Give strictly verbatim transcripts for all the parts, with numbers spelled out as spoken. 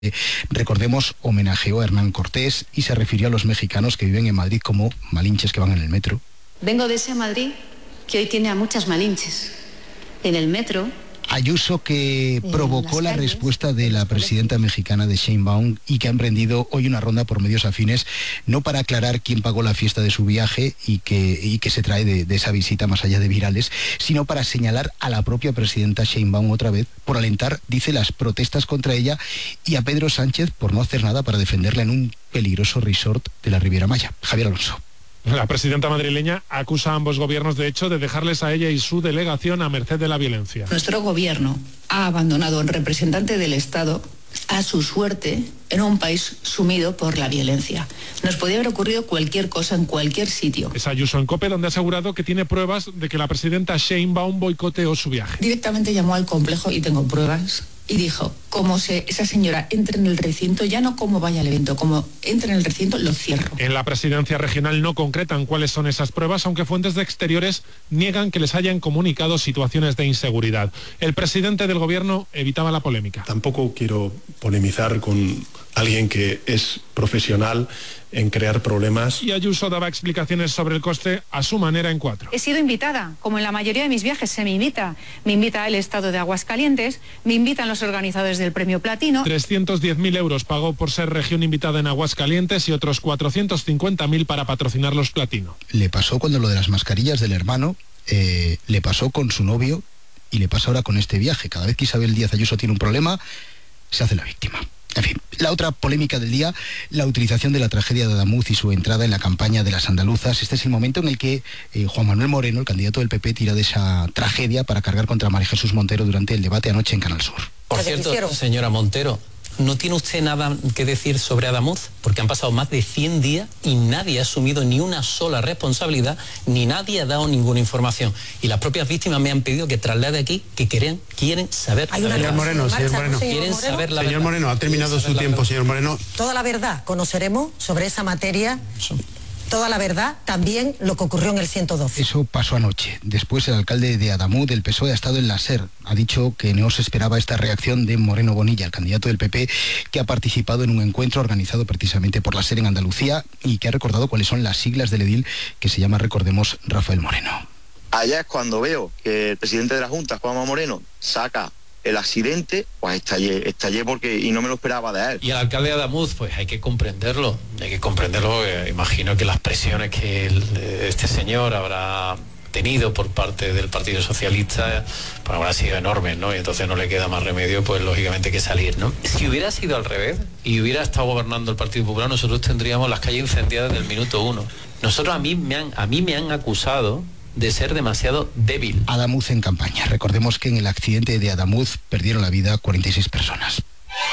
Recordemos, homenajeó a Hernán Cortés y se refirió a los mexicanos que viven en Madrid como malinches que van en el metro. Vengo de ese Madrid que hoy tiene a muchas malinches. En el metro... Ayuso, que provocó la respuesta de la presidenta mexicana de Sheinbaum y que ha emprendido hoy una ronda por medios afines, no para aclarar quién pagó la fiesta de su viaje y que, y que se trae de, de esa visita más allá de virales, sino para señalar a la propia presidenta Sheinbaum otra vez por alentar, dice, las protestas contra ella, y a Pedro Sánchez por no hacer nada para defenderla en un peligroso resort de la Riviera Maya. Javier Alonso. La presidenta madrileña acusa a ambos gobiernos, de hecho, de dejarles a ella y su delegación a merced de la violencia. Nuestro gobierno ha abandonado a un representante del Estado a su suerte en un país sumido por la violencia. Nos podía haber ocurrido cualquier cosa en cualquier sitio. Es Ayuso en COPE, donde ha asegurado que tiene pruebas de que la presidenta Sheinbaum boicoteó su viaje. Directamente llamó al complejo, y tengo pruebas, y dijo, como se, esa señora entre en el recinto, ya no como vaya al evento, como entre en el recinto, lo cierro. En la presidencia regional no concretan cuáles son esas pruebas, aunque fuentes de exteriores niegan que les hayan comunicado situaciones de inseguridad. El presidente del gobierno evitaba la polémica. Tampoco quiero polemizar con alguien que es profesional en crear problemas. Y Ayuso daba explicaciones sobre el coste a su manera en cuatro. He sido invitada, como en la mayoría de mis viajes se me invita. Me invita el Estado de Aguascalientes, me invitan los organizadores del Premio Platino. trescientos diez mil euros pagó por ser región invitada en Aguascalientes y otros cuatrocientos cincuenta mil para patrocinar los Platino. Le pasó cuando lo de las mascarillas del hermano, eh, le pasó con su novio y le pasa ahora con este viaje. Cada vez que Isabel Díaz Ayuso tiene un problema, se hace la víctima. En fin, la otra polémica del día, la utilización de la tragedia de Adamuz y su entrada en la campaña de las andaluzas. Este es el momento en el que eh, Juan Manuel Moreno, el candidato del P P, tira de esa tragedia para cargar contra María Jesús Montero durante el debate anoche en Canal Sur. Por cierto, señora Montero, ¿no tiene usted nada que decir sobre Adamuz? Porque han pasado más de cien días y nadie ha asumido ni una sola responsabilidad, ni nadie ha dado ninguna información. Y las propias víctimas me han pedido que traslade aquí que quieren, quieren saber la verdad. Señor Moreno, señor Moreno. Quieren saber la Señor verdad. Moreno, ha terminado su tiempo, señor Moreno. Toda la verdad conoceremos sobre esa materia. Toda la verdad, también lo que ocurrió en el ciento doce. Eso pasó anoche. Después el alcalde de Adamuz del P S O E ha estado en la SER. Ha dicho que no se esperaba esta reacción de Moreno Bonilla, el candidato del P P, que ha participado en un encuentro organizado precisamente por la SER en Andalucía y que ha recordado cuáles son las siglas del edil, que se llama, recordemos, Rafael Moreno. Allá es cuando veo que el presidente de la Junta, Juanma Moreno, saca el accidente, pues estallé, estallé porque y no me lo esperaba de él. Y el alcalde de Adamuz, pues hay que comprenderlo, hay que comprenderlo, eh, imagino que las presiones que el, este señor habrá tenido por parte del Partido Socialista, pues habrá sido enormes, ¿no? Y entonces no le queda más remedio, pues lógicamente, que salir, ¿no? Si hubiera sido al revés y hubiera estado gobernando el Partido Popular, nosotros tendríamos las calles incendiadas desde el minuto uno. Nosotros, a mí me han, a mí me han acusado de ser demasiado débil. Adamuz en campaña. Recordemos que en el accidente de Adamuz perdieron la vida cuarenta y seis personas.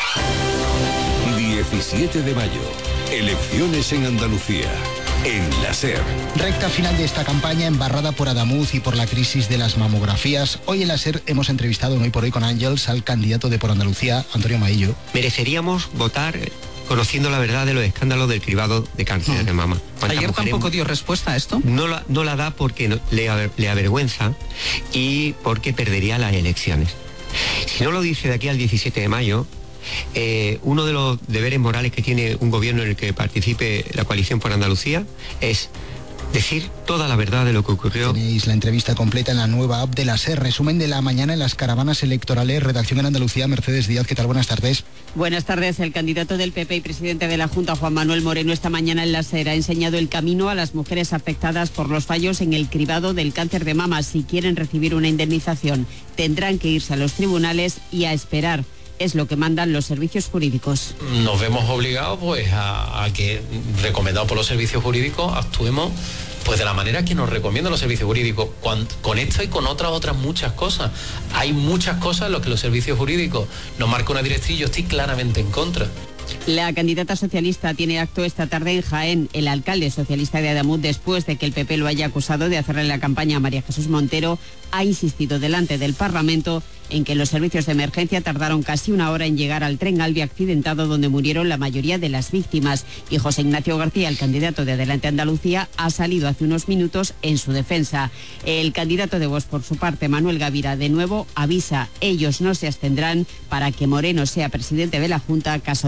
diecisiete de mayo. Elecciones en Andalucía. En la SER. Recta final de esta campaña embarrada por Adamuz y por la crisis de las mamografías. Hoy en la SER hemos entrevistado en Hoy por Hoy con Ángels al candidato de Por Andalucía, Antonio Maillo. Mereceríamos votar conociendo la verdad de los escándalos del cribado de cáncer mm. de mama. ¿Ayer tampoco dio respuesta a esto? No la, no la da porque no, le, aver, le avergüenza y porque perdería las elecciones. Si no lo dice de aquí al diecisiete de mayo, eh, uno de los deberes morales que tiene un gobierno en el que participe la coalición por Andalucía es decir toda la verdad de lo que ocurrió. Tenéis la entrevista completa en la nueva app de la SER. Resumen de la mañana en las caravanas electorales. Redacción en Andalucía, Mercedes Díaz. ¿Qué tal? Buenas tardes. Buenas tardes. El candidato del P P y presidente de la Junta, Juan Manuel Moreno, esta mañana en la SER ha enseñado el camino a las mujeres afectadas por los fallos en el cribado del cáncer de mama. Si quieren recibir una indemnización, tendrán que irse a los tribunales y a esperar. Es lo que mandan los servicios jurídicos. Nos vemos obligados pues a, a que, recomendado por los servicios jurídicos, actuemos pues de la manera que nos recomiendan los servicios jurídicos, con, con esto y con otras otras muchas cosas. Hay muchas cosas en las que los servicios jurídicos nos marcan una directriz y yo estoy claramente en contra. La candidata socialista tiene acto esta tarde en Jaén. El alcalde socialista de Ademuz, después de que el P P lo haya acusado de hacerle la campaña a María Jesús Montero, ha insistido delante del Parlamento en que los servicios de emergencia tardaron casi una hora en llegar al tren Alvia accidentado donde murieron la mayoría de las víctimas. Y José Ignacio García, el candidato de Adelante Andalucía, ha salido hace unos minutos en su defensa. El candidato de Vox, por su parte, Manuel Gavira, de nuevo avisa, ellos no se abstendrán para que Moreno sea presidente de la Junta caso